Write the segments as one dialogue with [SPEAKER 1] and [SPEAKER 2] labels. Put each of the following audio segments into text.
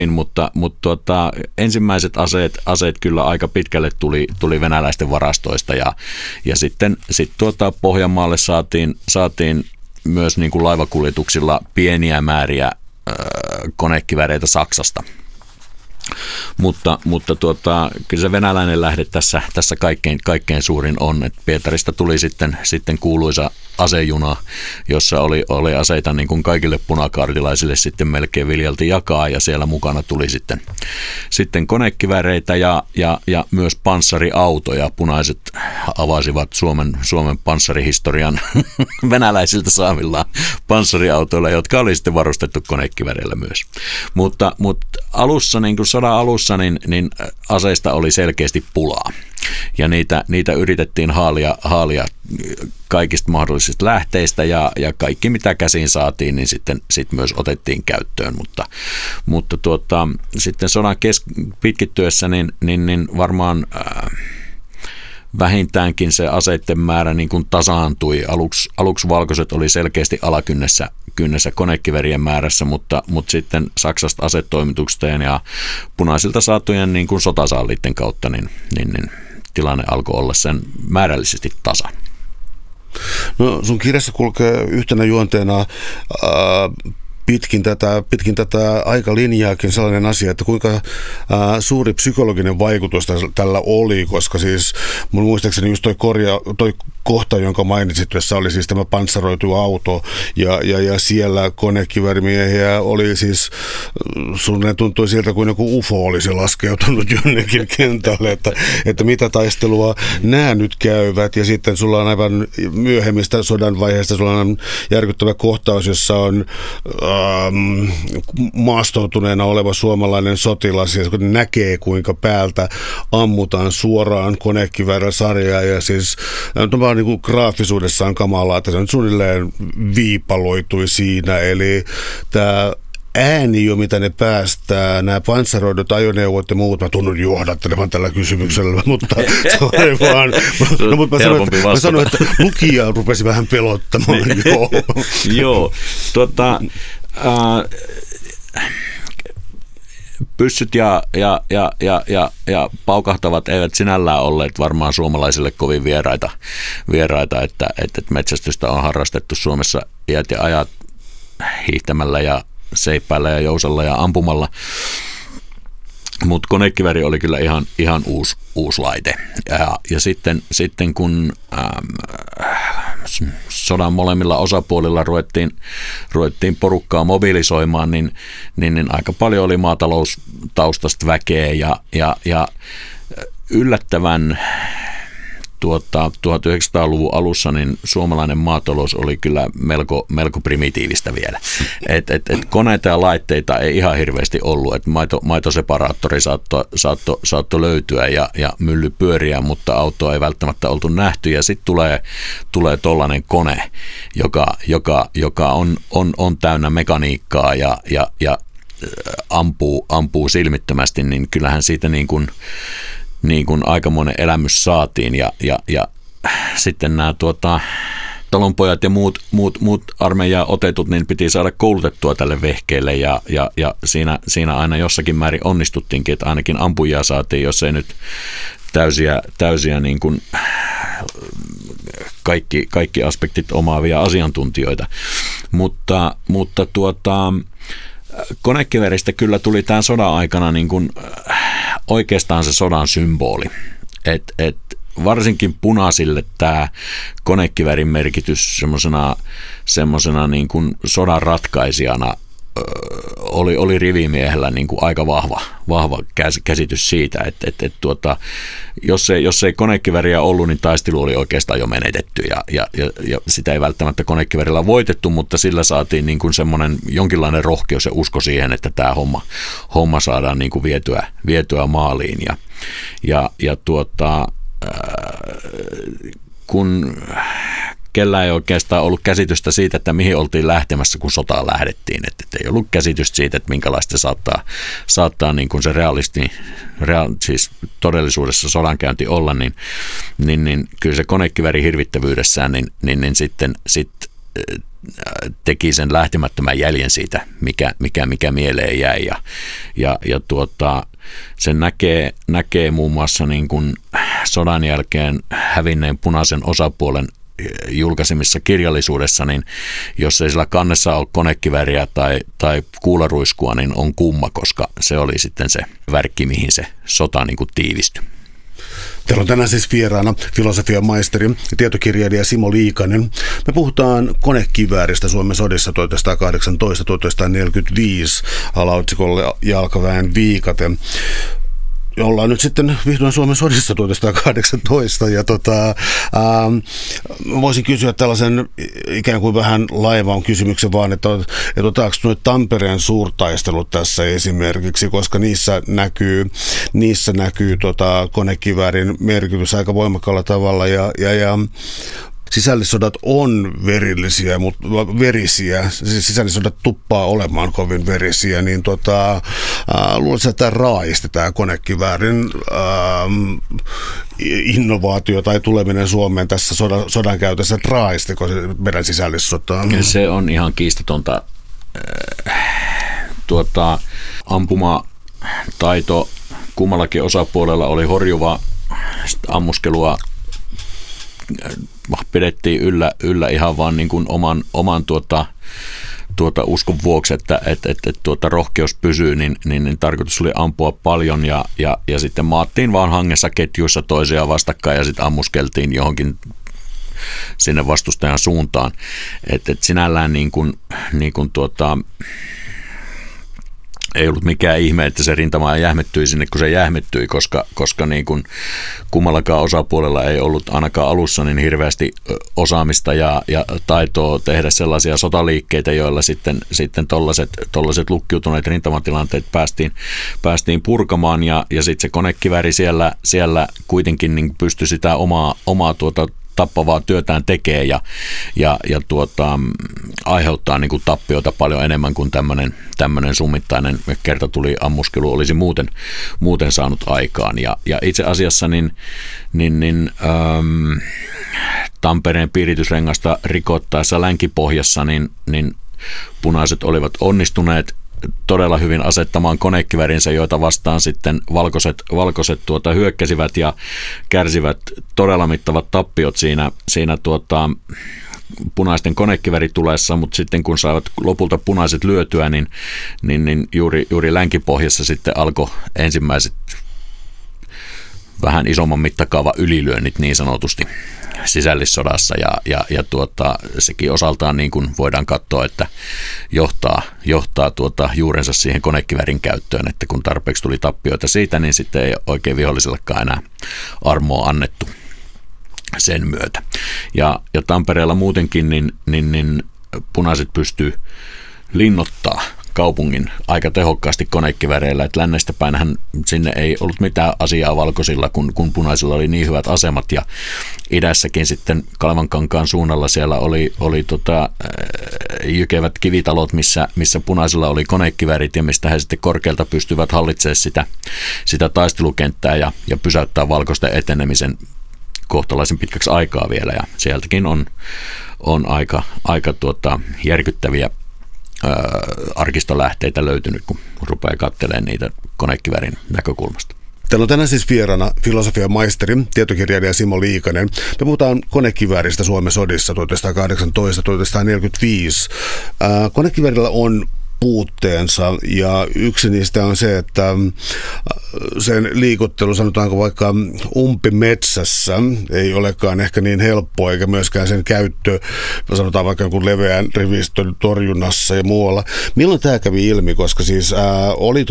[SPEAKER 1] mutta ensimmäiset aseet kyllä aika pitkälle tuli venäläisten varastoista ja sitten Pohjanmaalle saatiin myös niin kuin laivakuljetuksilla pieniä määriä konekivääreitä Saksasta. Mutta kyllä se venäläinen lähde tässä kaikkein suurin on, että Pietarista tuli sitten kuuluisa asejuna, jossa oli aseita niin kuin kaikille punakaartilaisille sitten melkein viljalti jakaa, ja siellä mukana tuli sitten konekivääreitä ja myös panssariautoja. Punaiset avasivat Suomen panssarihistorian venäläisiltä saamillaan panssariautoilla, jotka oli sitten varustettu konekivääreillä myös. Mutta alussa, niin kuin sodan alussa, niin aseista oli selkeästi pulaa. Ja niitä yritettiin haalia kaikista mahdollisista lähteistä ja kaikki mitä käsiin saatiin, niin sitten myös otettiin käyttöön. Mutta sitten sodan pitkittyessä niin varmaan vähintäänkin se aseiden määrä niin kuin tasaantui. Aluksi valkoiset oli selkeästi alakynnessä konekiverien määrässä, mutta sitten Saksasta asetoimituksesta ja punaisilta saatujen niin kuin sotasaaliitten kautta niin tilanne alkoi olla sen määrällisesti tasa.
[SPEAKER 2] No sun kirjassa kulkee yhtenä juonteena pitkin tätä aikalinjaakin sellainen asia, että kuinka suuri psykologinen vaikutus tällä oli, koska siis mun muistaakseni just toi kohta, jonka mainitsit, jossa oli siis tämä panssaroitu auto ja siellä konekiväärimiehiä oli siis, suunnilleen tuntui siltä kuin joku UFO olisi laskeutunut jonnekin kentälle, että mitä taistelua nämä nyt käyvät, ja sitten sulla on aivan myöhemmistä sodan vaiheesta sulla on järkyttävä kohtaus, jossa on maastoutuneena oleva suomalainen sotilas, ja kun näkee, kuinka päältä ammutaan suoraan konekiväärillä sarjaa, ja siis vaan niin kuin graafisuudessaan kamalaa, että se on suunnilleen viipaloitui siinä, eli tämä ääni jo, mitä ne päästää, nämä panssaroidut ajoneuvot ja muut, mä tunnun johdattelemaan tällä kysymyksellä, mutta se oli vaan, mä sanoin, että lukija rupesi vähän pelottamaan.
[SPEAKER 1] Joo, pyssyt ja paukahtavat eivät sinällään olleet varmaan suomalaisille kovin vieraita että metsästystä on harrastettu Suomessa iät ja ajat hiihtämällä ja seipäillä ja jousalla ja ampumalla. Mutta konekivääri oli kyllä ihan uusi laite. Ja sitten kun sodan molemmilla osapuolilla ruvettiin porukkaa mobilisoimaan, niin aika paljon oli maataloustaustasta väkeä ja yllättävän 1900-luvun alussa niin suomalainen maatalous oli kyllä melko primitiivistä vielä. Et koneita ja laitteita ei ihan hirveästi ollut, että maitoseparaattori saattoi löytyä ja mylly pyöriä, mutta autoa ei välttämättä oltu nähty, ja sitten tulee tollainen kone, joka on täynnä mekaniikkaa ja ampuu silmittömästi, niin kyllähän siitä niin kuin aikamoinen elämys saatiin ja sitten nämä talonpojat ja muut armeijaan otetut niin piti saada koulutettua tälle vehkeelle ja siinä aina jossakin määrin onnistuttiinkin, että ainakin ampujia saatiin, jos ei nyt täysiä niin kuin kaikki aspektit omaavia asiantuntijoita, mutta konekivääristä kyllä tuli tämän sodan aikana niin kuin oikeastaan se sodan symboli. Et varsinkin punaisille tämä konekiväärin merkitys semmoisena niin kuin sodan ratkaisijana oli rivimiehellä niin kuin aika vahva käsitys siitä, että jos ei konekivääriä ollut, niin taistelu oli oikeastaan jo menetetty ja sitä ei välttämättä konekiväärillä voitettu, mutta sillä saatiin niin kuin semmoinen jonkinlainen rohkeus ja usko siihen, että tämä homma saadaan niin kuin vietyä maaliin kun kellä ei oikeastaan ollut käsitystä siitä, että mihin oltiin lähtemässä, kun sotaan lähdettiin. Että ei ollut käsitystä siitä, että minkälaista saattaa niin kuin se siis todellisuudessa sodankäynti olla, niin kyllä se konekiväärin hirvittävyydessään, niin sitten teki sen lähtemättömän jäljen siitä, mikä mieleen jäi. Sen näkee muun muassa niin kuin sodan jälkeen hävinneen punaisen osapuolen julkaisemissa kirjallisuudessa, niin jos ei sillä kannessa ole konekivääriä tai kuularuiskua, niin on kumma, koska se oli sitten se värkki, mihin se sota niin kuin tiivistyi.
[SPEAKER 2] Täällä on tänään siis vieraana filosofian maisteri ja tietokirjailija Simo Liikanen. Me puhutaan konekivääristä Suomen sodissa 1918-1945 alaotsikolle Jalkaväen viikate. Ollaan nyt sitten vihdoin Suomen sodissa 1918 ja voisin kysyä tällaisen ikään kuin vähän laivaan kysymyksen vaan, että otetaanko nyt Tampereen suurtaistelut tässä esimerkiksi, koska niissä näkyy konekiväärin merkitys aika voimakkaalla tavalla ja sisällissodat on verisiä, sisällissodat tuppaa olemaan kovin verisiä, niin luulisin, että tämä konekiväärin innovaatio tai tuleminen Suomeen tässä sodan käytössä raistiko meidän sisällissotaa?
[SPEAKER 1] Se on ihan kiistatonta. Ampumataito kummallakin osapuolella oli horjuva, ammuskelua pidettiin yllä ihan vaan niin kuin oman uskon vuoksi, että rohkeus pysyy, niin tarkoitus oli ampua paljon ja sitten maattiin vaan hangessa ketjuissa toisiaan vastakkain ja sitten ammuskeltiin johonkin sinne vastustajan suuntaan. Et sinällään ei ollut mikään ihme, että se rintama jähmettyi sinne, kun se jähmettyi, koska niin kuin kummallakaan osapuolella ei ollut ainakaan alussa niin hirveästi osaamista ja taitoa tehdä sellaisia sotaliikkeitä, joilla sitten tollaiset lukkiutuneet rintamatilanteet päästiin purkamaan ja sitten se konekivääri siellä kuitenkin niin pystyi sitä omaa tappavaa työtään tekee ja aiheuttaa niin kuin tappioita paljon enemmän kuin tämmöinen summittainen kertatuli ammuskelu olisi muuten saanut aikaan. Ja itse asiassa Tampereen piiritysrengasta rikottaessa Länkipohjassa niin punaiset olivat onnistuneet todella hyvin asettamaan konekiväärinsä, joita vastaan sitten valkoiset hyökkäsivät ja kärsivät todella mittavat tappiot siinä punaisten konekivääritulessa, mutta sitten kun saivat lopulta punaiset lyötyä, niin juuri Länkipohjassa sitten alkoi ensimmäiset vähän isomman mittakaavan ylilyönnit niin sanotusti sisällissodassa ja sekin osaltaan niin kuin voidaan katsoa, että johtaa juurensa siihen konekiväärin käyttöön, että kun tarpeeksi tuli tappioita siitä, niin sitten ei oikein vihollisellekaan enää armoa annettu sen myötä. Ja Tampereella muutenkin niin punaiset pystyy linnoittaa kaupungin aika tehokkaasti konekivääreillä, että lännestä päinhän sinne ei ollut mitään asiaa valkoisilla, kun punaisilla oli niin hyvät asemat ja idässäkin sitten Kalevankankaan suunnalla siellä oli jykevät kivitalot, missä punaisilla oli konekiväärit ja mistä he sitten korkealta pystyvät hallitsemaan sitä taistelukenttää ja pysäyttää valkoisten etenemisen kohtalaisen pitkäksi aikaa vielä ja sieltäkin on aika järkyttäviä arkistolähteitä löytynyt, kun rupeaa katselemaan niitä konekiväärin näkökulmasta.
[SPEAKER 2] Täällä on tänään siis vieraana filosofian maisteri, tietokirjailija Simo Liikanen. Me puhutaan konekivääristä Suomen sodissa 1918-1945. Konekiväärillä on puutteensa ja yksi niistä on se, että sen liikuttelu, sanotaanko vaikka umpimetsässä, ei olekaan ehkä niin helppoa eikä myöskään sen käyttö, sanotaan vaikka jonkun leveän rivistön torjunnassa ja muualla. Milloin tämä kävi ilmi, koska siis oli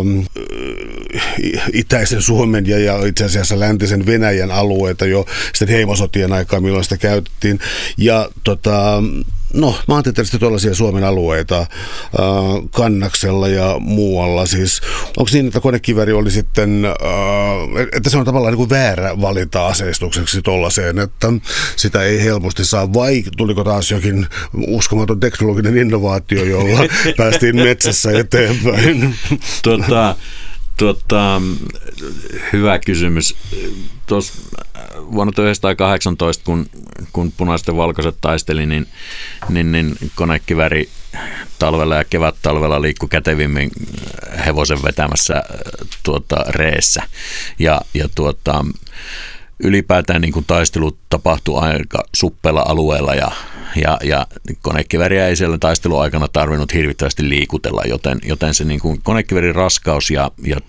[SPEAKER 2] itäisen Suomen ja itse asiassa läntisen Venäjän alueita jo sitten heimosotien aikaa, milloin sitä käytettiin ja maantieteellisesti tuollaisia Suomen alueita Kannaksella ja muualla. Siis, onko niin, että konekivääri oli sitten, että se on tavallaan niin kuin väärä valinta aseistukseksi tuollaiseen, että sitä ei helposti saa, vai tuliko taas jokin uskomaton teknologinen innovaatio, jolla päästiin metsässä eteenpäin?
[SPEAKER 1] Hyvä kysymys. Tuossa vuonna 1918, kun punaiset ja valkoiset taisteli, niin konekivääri talvella ja kevättalvella liikkui kätevimmin hevosen vetämässä reessä. Ja ylipäätään niin kuin taistelut tapahtui aika suppealla alueella ja konekivääriä ei siellä taisteluaikana tarvinnut hirvittävästi liikutella, joten se niin kuin konekiväärin raskaus ja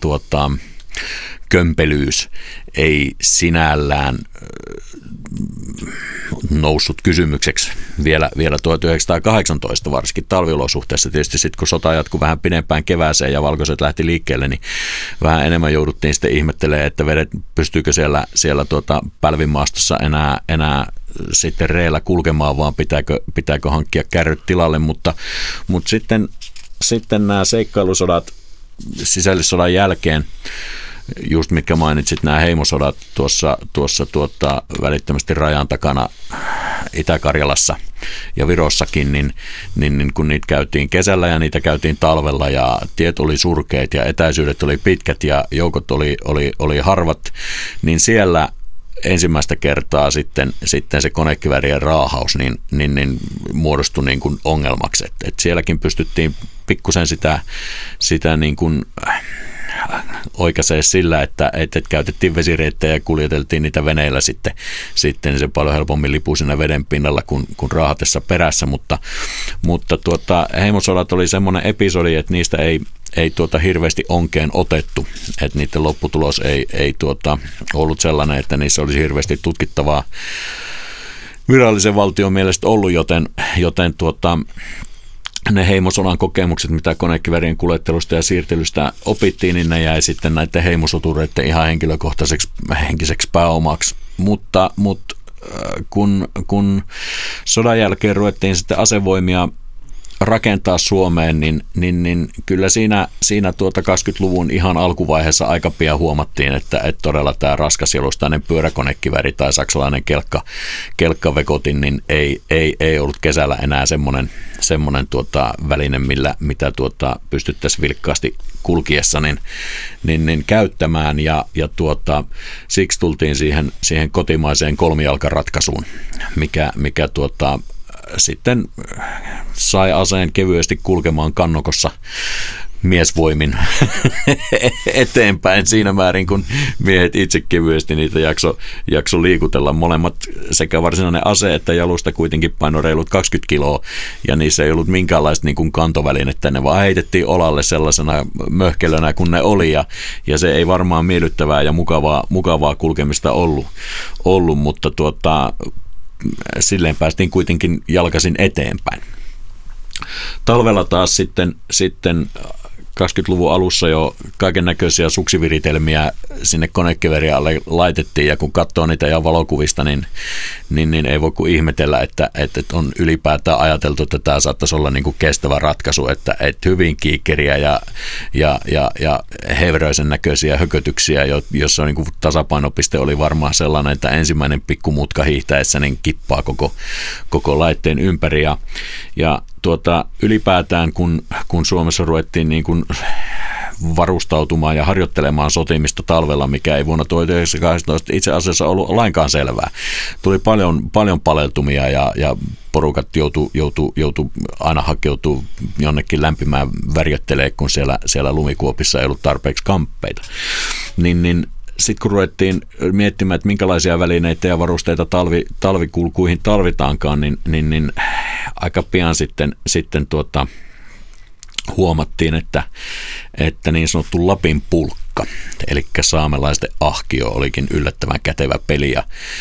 [SPEAKER 1] kömpelyys ei sinällään noussut kysymykseksi vielä 1918 varsinkin talviolosuhteessa. Tietysti sitten kun sota jatkui vähän pidempään kevääseen ja valkoiset lähti liikkeelle, niin vähän enemmän jouduttiin sitten ihmettelemään, että pystyykö siellä pälvimaastossa enää sitten reellä kulkemaan, vaan pitääkö hankkia kärryt tilalle, mutta sitten nämä seikkailusodat sisällissodan jälkeen, just mitkä mainitsit, nämä heimosodat tuossa välittömästi rajan takana Itä-Karjalassa ja Virossakin, niin kun niitä käytiin kesällä ja niitä käytiin talvella ja tiet oli surkeat ja etäisyydet oli pitkät ja joukot oli harvat, niin siellä ensimmäistä kertaa sitten se konekiväärien raahaus niin muodostui niin kuin ongelmaksi. Et sielläkin pystyttiin pikkusen sitä niin kuin oikaisee sillä, että käytettiin vesireittejä ja kuljeteltiin niitä veneillä sitten se paljon helpommin lipui siinä veden pinnalla kuin raahatessa perässä, mutta heimosodat oli semmoinen episodi, että niistä ei hirveästi onkeen otettu, että niiden lopputulos ei ollut sellainen, että niissä olisi hirveästi tutkittavaa virallisen valtion mielestä ollut, joten ne heimosodan kokemukset, mitä konekiväärien kuljettelusta ja siirtelystä opittiin, niin ne jäi sitten näiden heimosotureiden ihan henkilökohtaiseksi henkiseksi pääomaksi. Mutta kun sodan jälkeen ruvettiin sitten asevoimia rakentaa Suomeen, niin kyllä siinä 20-luvun ihan alkuvaiheessa aika pian huomattiin, että todella tämä raskasjalustainen pyöräkonekivääri tai saksalainen kelkkavekotin niin ei ollut kesällä enää semmoinen väline, mitä pystyttäisiin vilkkaasti kulkiessa niin käyttämään ja siksi tultiin siihen kotimaiseen kolmijalkaratkaisuun, mikä sitten sai aseen kevyesti kulkemaan kannokossa miesvoimin eteenpäin siinä määrin, kun miehet itse kevyesti niitä jakso liikutella. Molemmat sekä varsinainen ase että jalusta kuitenkin paino reilut 20 kiloa ja niissä ei ollut minkäänlaista niin kuin kantovälinettä. Ne vaan heitettiin olalle sellaisena möhkelönä kuin ne oli ja se ei varmaan miellyttävää ja mukavaa kulkemista ollut mutta silleen päästiin kuitenkin jalkaisin eteenpäin. Talvella taas sitten 20-luvun alussa jo kaiken näköisiä suksiviritelmiä sinne konekiväärien alle laitettiin, ja kun katsoo niitä ihan valokuvista, niin ei voi kuin ihmetellä, että on ylipäätään ajateltu, että tämä saattaisi olla niin kuin kestävä ratkaisu, että hyvin kiikkeriä ja heveröisen näköisiä hökötyksiä, jossa niin kuin tasapainopiste oli varmaan sellainen, että ensimmäinen pikkumutka hiihtäessä niin kippaa koko laitteen ympäri, ja ylipäätään kun Suomessa ruvettiin niin kuin varustautumaan ja harjoittelemaan sotimista talvella, mikä ei vuonna 1918 itse asiassa ollut lainkaan selvää. Tuli paljon paleltumia ja porukat joutui aina hakeutuu jonnekin lämpimään värjöttelee, kun siellä lumikuopissa ei ollut tarpeeksi kamppeita. Niin sitten kun ruvettiin miettimään, että minkälaisia välineitä ja varusteita talvikulkuihin tarvitaankaan, niin aika pian sitten huomattiin, että niin sanottu Lapin pulkka, eli saamelaisten ahkio olikin yllättävän kätevä peli,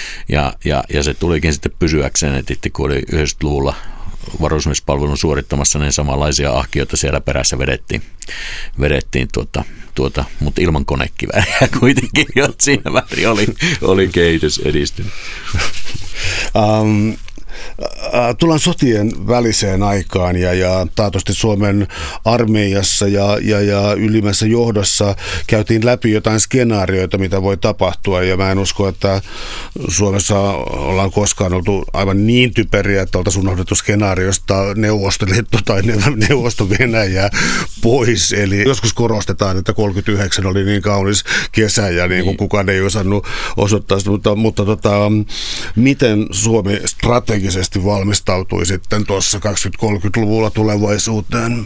[SPEAKER 1] ja se tulikin sitten pysyäkseen, että kun oli 90-luvulla varusmiespalvelun suorittamassa, niin samanlaisia ahkioita siellä perässä vedettiin mutta ilman konekivääriä kuitenkin, jotta siinä määrin oli kehitys edistynyt.
[SPEAKER 2] tullaan sotien väliseen aikaan ja taatusti Suomen armeijassa ja ylimmässä johdossa käytiin läpi jotain skenaarioita, mitä voi tapahtua, ja mä en usko, että Suomessa ollaan koskaan oltu aivan niin typeriä, että oltaisiin unohdettu skenaariosta Neuvostoliitto tai Neuvosto-Venäjä pois. Eli joskus korostetaan, että 39 oli niin kaunis kesä ja niin kuin kukaan ei osannut osoittaa sitä, mutta miten Suomi strategisesti valmistautui sitten tuossa 20-30-luvulla tulevaisuuteen?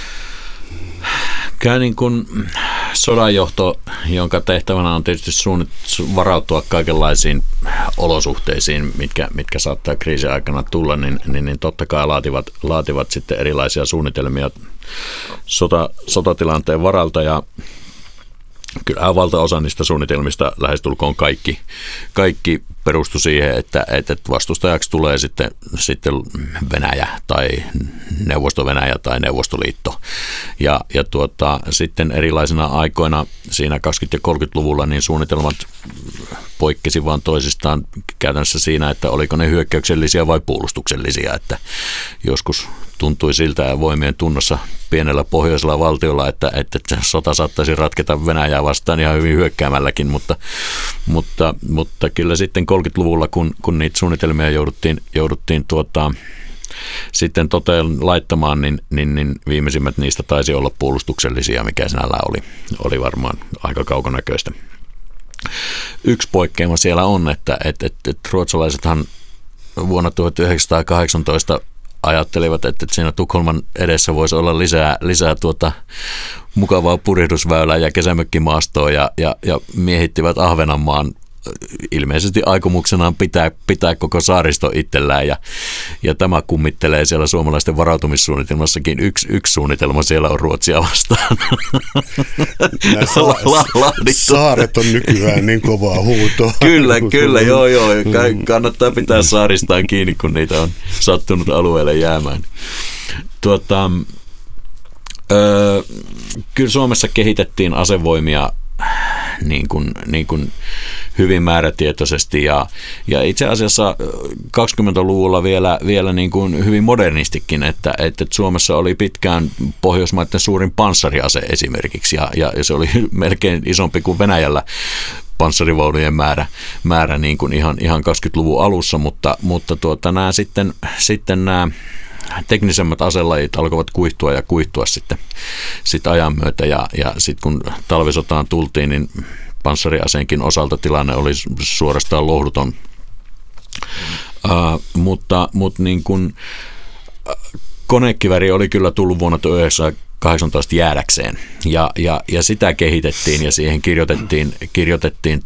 [SPEAKER 1] Kyllä niin kuin sodanjohto, jonka tehtävänä on tietysti varautua kaikenlaisiin olosuhteisiin, mitkä saattaa kriisin aikana tulla, niin totta kai laativat sitten erilaisia suunnitelmia sotatilanteen varalta, ja kyllä valtaosa niistä suunnitelmista lähestulkoon kaikki perustui siihen, että vastustajaksi tulee sitten Venäjä tai Neuvosto-Venäjä tai Neuvostoliitto. Ja sitten erilaisina aikoina siinä 20- ja 30-luvulla niin suunnitelmat poikkesi vaan toisistaan käytännössä siinä, että oliko ne hyökkäyksellisiä vai puolustuksellisia, että joskus tuntui siltä ja voimien tunnossa pienellä pohjoisella valtiolla, että sota saattaisi ratketa Venäjää vastaan ihan hyvin hyökkäämälläkin, mutta kyllä sitten 30-luvulla, kun niitä suunnitelmia jouduttiin sitten laittamaan, niin viimeisimmät niistä taisi olla puolustuksellisia, mikä sinällään oli varmaan aika kaukonäköistä. Yksi poikkeama siellä on, että ruotsalaisethan vuonna 1918 ajattelivat, että siinä Tukholman edessä voisi olla lisää mukavaa purjehdusväylää ja kesämökkimaastoa ja miehittivät Ahvenanmaan ilmeisesti aikomuksenaan pitää koko saaristo itsellään, ja tämä kummittelee siellä suomalaisten varautumissuunnitelmassakin. Yksi suunnitelma siellä on Ruotsia vastaan.
[SPEAKER 2] Saaret on nykyään niin kovaa huutoa.
[SPEAKER 1] Kyllä, joo. Kannattaa pitää saaristaan kiinni, kun niitä on sattunut alueelle jäämään. Kyllä Suomessa kehitettiin asevoimia niin kuin hyvin määrätietoisesti ja itse asiassa 20-luvulla vielä niin kuin hyvin modernistikin, että Suomessa oli pitkään Pohjoismaiden suurin panssariase esimerkiksi ja se oli melkein isompi kuin Venäjällä panssarivaunujen määrä niin kuin ihan 20-luvun alussa, mutta nämä sitten nämä teknisemmät aselajit alkoivat kuihtua sitten ajan myötä ja sitten kun talvisotaan tultiin, niin panssariaseenkin osalta tilanne oli suorastaan lohduton. Mutta niin kuin konekiväri oli kyllä tullut vuonna 1918 jäädäkseen ja sitä kehitettiin ja siihen kirjoitettiin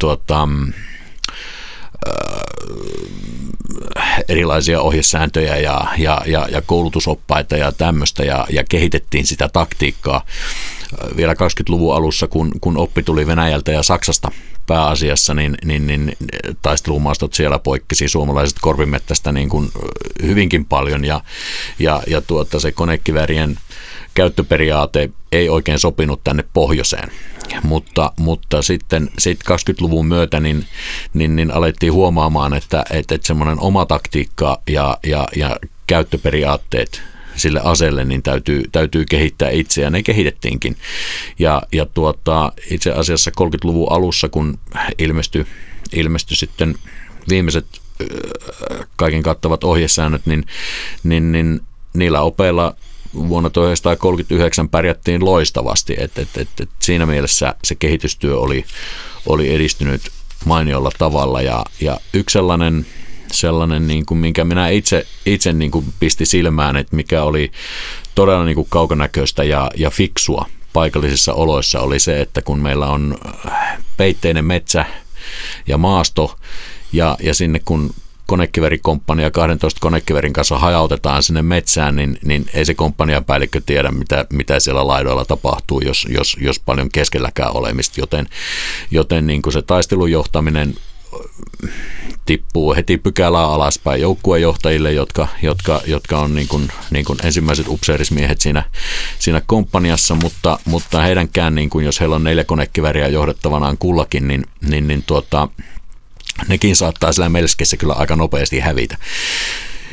[SPEAKER 1] erilaisia ohjesääntöjä ja koulutusoppaita ja tämmöistä ja kehitettiin sitä taktiikkaa. Vielä 20-luvun alussa, kun oppi tuli Venäjältä ja Saksasta pääasiassa, niin taistelumaastot siellä poikkesi suomalaiset korpimettästä niin kuin hyvinkin paljon ja se konekiväärien käyttöperiaate ei oikein sopinut tänne pohjoiseen. Mutta sitten 20-luvun myötä niin alettiin huomaamaan, että semmoinen oma taktiikka ja käyttöperiaatteet sille aseelle niin täytyy kehittää itse, ja ne kehitettiinkin. Ja itse asiassa 30-luvun alussa, kun ilmestyi sitten viimeiset kaiken kattavat ohjesäännöt, niin niillä opeilla vuonna 1939 pärjättiin loistavasti, että siinä mielessä se kehitystyö oli edistynyt mainiolla tavalla ja yksi sellainen niin kuin, minkä minä itse niin kuin pisti silmään, että mikä oli todella niin kuin kaukonäköistä ja fiksua paikallisissa oloissa oli se, että kun meillä on peitteinen metsä ja maasto ja sinne kun konekivärikomppania 12 konekivärin kanssa hajautetaan sinne metsään, niin ei se komppaniapäällikkö tiedä, mitä siellä laidoilla tapahtuu, jos paljon keskelläkään olemista, joten niin kuin se taistelun tippuu heti pykälää alaspäin joukkuejohtajille, jotka on niin kuin ensimmäiset upseerismiehet siinä komppaniassa, mutta heidänkään, niin kuin jos heillä on 4 konekiväriä johdettavanaan kullakin, niin nekin saattaa siellä melskeissä kyllä aika nopeasti hävitä.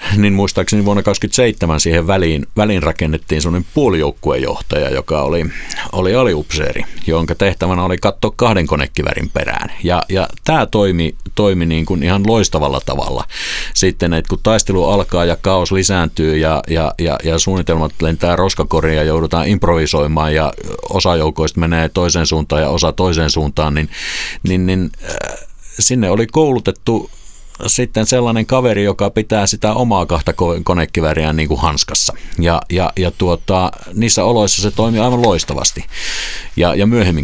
[SPEAKER 1] niin muistaakseni vuonna 1927 siihen väliin rakennettiin semmoinen puolijoukkuejohtaja, joka oli aliupseeri, jonka tehtävänä oli katsoa 2 konekivärin perään. Ja tämä toimi niin kuin ihan loistavalla tavalla. Sitten, että kun taistelu alkaa ja kaos lisääntyy ja suunnitelmat lentää roskakoriin ja joudutaan improvisoimaan ja osa joukoista menee toiseen suuntaan ja osa toiseen suuntaan, niin sinne oli koulutettu sitten sellainen kaveri, joka pitää sitä omaa 2 konekivääriään niin kuin hanskassa. Ja niissä oloissa se toimi aivan loistavasti. Ja myöhemmin